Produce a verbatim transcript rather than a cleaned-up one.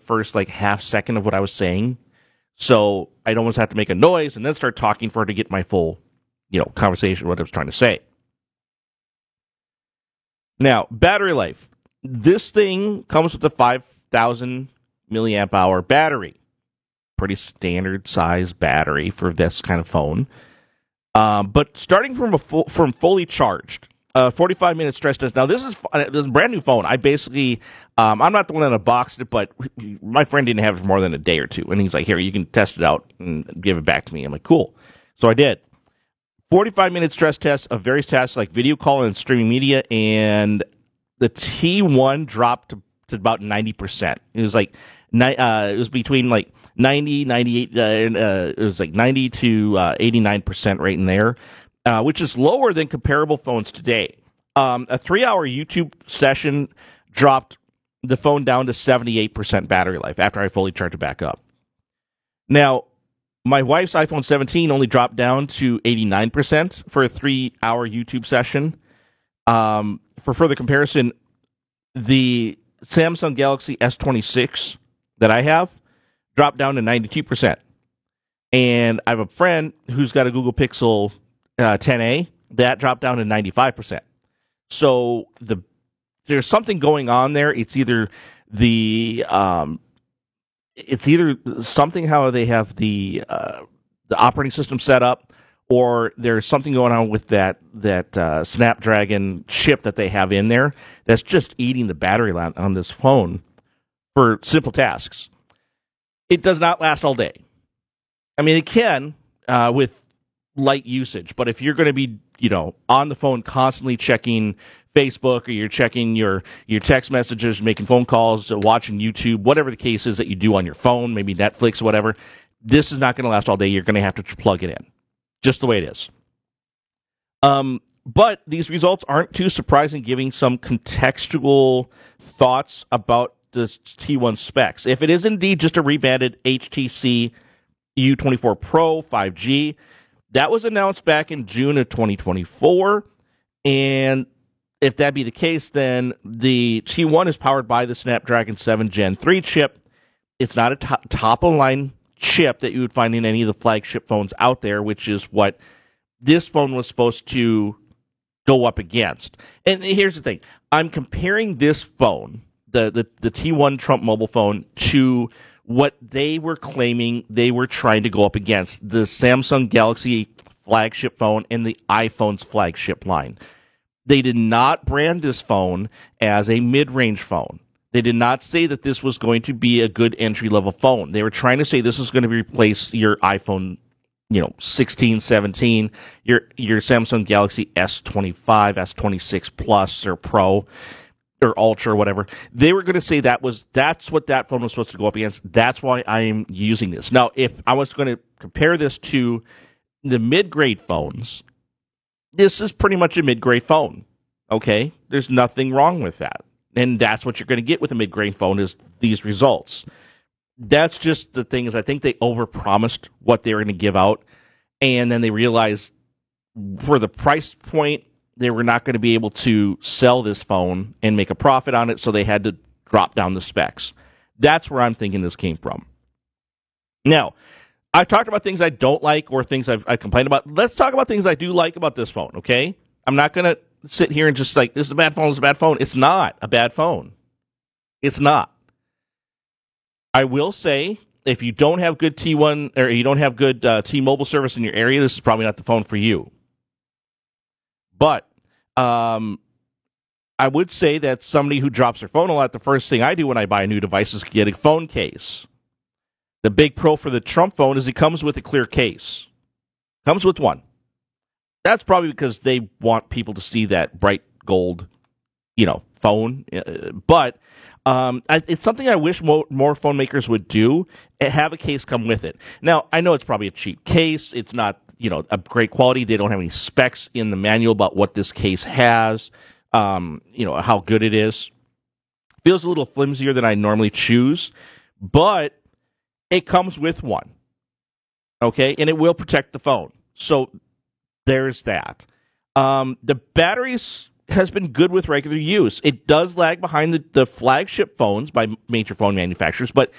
first like half second of what I was saying. So I'd almost have to make a noise and then start talking for her to get my full, you know, conversation, what I was trying to say. Now, battery life. This thing comes with a five thousand milliamp hour battery. Pretty standard size battery for this kind of phone. Um, but starting from a full, from fully charged, uh, forty-five minute stress test. Now, this is, this is a brand new phone. I basically, um, I'm not the one that unboxed it, but my friend didn't have it for more than a day or two. And he's like, here, you can test it out and give it back to me. I'm like, cool. So I did. forty-five minute stress test of various tasks like video call and streaming media, and the T one dropped to, to about ninety percent. It was like, uh, it was between like ninety, ninety-eight, uh, uh, it was like ninety to uh, eighty-nine percent right in there, uh, which is lower than comparable phones today. Um, a three-hour YouTube session dropped the phone down to seventy-eight percent battery life after I fully charged it back up. Now, my wife's iPhone seventeen only dropped down to eighty-nine percent for a three-hour YouTube session. Um, for further comparison, the Samsung Galaxy S twenty-six that I have dropped down to ninety-two percent. And I have a friend who's got a Google Pixel uh, ten A that dropped down to ninety-five percent. So the there's something going on there. It's either the um, it's either something how they have the uh, the operating system set up, or there's something going on with that that uh, Snapdragon chip that they have in there that's just eating the battery life on this phone for simple tasks. It does not last all day. I mean, it can uh, with light usage, but if you're going to be, you know, on the phone constantly checking Facebook, or you're checking your, your text messages, making phone calls, watching YouTube, whatever the case is that you do on your phone, maybe Netflix, whatever, this is not going to last all day. You're going to have to plug it in. Just the way it is. Um, but these results aren't too surprising, giving some contextual thoughts about the T one specs. If it is indeed just a rebranded H T C U twenty-four Pro five G, that was announced back in June of twenty twenty-four, and if that be the case, then the T one is powered by the Snapdragon seven Gen three chip. It's not a top, top-of-line chip that you would find in any of the flagship phones out there, which is what this phone was supposed to go up against. And here's the thing. I'm comparing this phone, the, the, the T one Trump mobile phone, to what they were claiming they were trying to go up against, the Samsung Galaxy flagship phone and the iPhone's flagship line. They did not brand this phone as a mid-range phone. They did not say that this was going to be a good entry-level phone. They were trying to say this was going to replace your iPhone, you know, sixteen, seventeen, your your Samsung Galaxy S twenty-five, S twenty-six Plus or Pro or Ultra or whatever. They were going to say that was that's what that phone was supposed to go up against. That's why I am using this. Now, if I was going to compare this to the mid-grade phones, this is pretty much a mid-grade phone. Okay? There's nothing wrong with that. And that's what you're going to get with a mid-grade phone is these results. That's just the thing is I think they overpromised what they were going to give out, and then they realized for the price point they were not going to be able to sell this phone and make a profit on it, so they had to drop down the specs. That's where I'm thinking this came from. Now, I've talked about things I don't like or things I've, I've complained about. Let's talk about things I do like about this phone, okay? I'm not going to sit here and just like, this is a bad phone, this is a bad phone. It's not a bad phone. It's not. I will say, if you don't have good T one or you don't have good uh, T-Mobile service in your area, this is probably not the phone for you. But um, I would say that somebody who drops their phone a lot, the first thing I do when I buy a new device is get a phone case. The big pro for the Trump phone is it comes with a clear case. Comes with one. That's probably because they want people to see that bright gold, you know, phone. But um, it's something I wish more, more phone makers would do, have a case come with it. Now, I know it's probably a cheap case. It's not, you know, a great quality. They don't have any specs in the manual about what this case has, um, you know, how good it is. Feels a little flimsier than I normally choose, but it comes with one, okay, and it will protect the phone. So there's that. Um, the batteries has been good with regular use. It does lag behind the, the flagship phones by major phone manufacturers, but